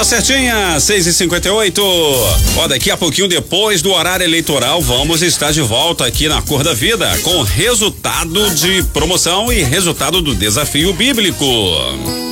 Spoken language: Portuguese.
Hora certinha, 6h58. Ó, daqui a pouquinho depois do horário eleitoral, vamos estar de volta aqui na Cor da Vida com resultado de promoção e resultado do desafio bíblico.